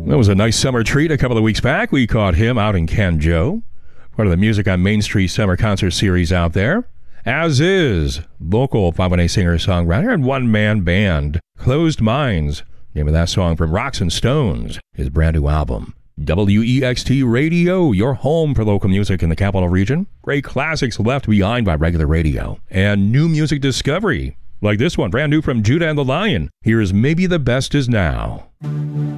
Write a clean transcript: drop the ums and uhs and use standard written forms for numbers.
That was a nice summer treat a couple of weeks back. We caught him out in Canjo, part of the Music on Main Street summer concert series out there. As is local Pavane singer-songwriter and one-man band, Closed Minds. Name of that song from Rocks and Stones, his brand new album. WEXT Radio, your home for local music in the capital region. Great classics left behind by regular radio. And new music discovery, like this one, brand new from Judah and the Lion. Here's Maybe the Best Is Now.